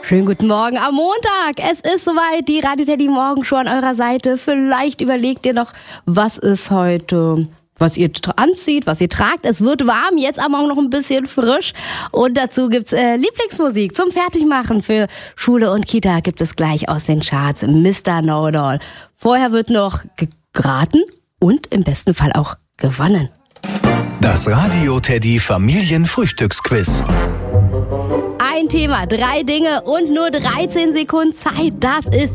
Schönen guten Morgen am Montag. Es ist soweit, die Radio Teddy Morgenshow an eurer Seite. Vielleicht überlegt ihr noch, was ist heute, was ihr anzieht, was ihr tragt. Es wird warm, jetzt am Morgen noch ein bisschen frisch. Und dazu gibt's Lieblingsmusik zum Fertigmachen für Schule und Kita. Gibt es gleich aus den Charts Mr. Know-it-all. Vorher wird noch geraten und im besten Fall auch gewonnen. Das Radio Teddy Familienfrühstücksquiz. Ein Thema, 3 Dinge und nur 13 Sekunden Zeit. Das ist